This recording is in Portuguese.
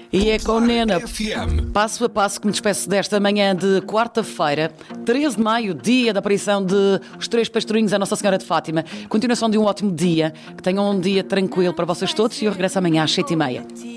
E é com Nena, FM. passo a passo, que me despeço desta manhã de quarta-feira, 13 de maio, dia da aparição de Os Três Pastorinhos a Nossa Senhora de Fátima. Continuação de um ótimo dia, que tenham um dia tranquilo para vocês todos e eu regresso amanhã às 7h30.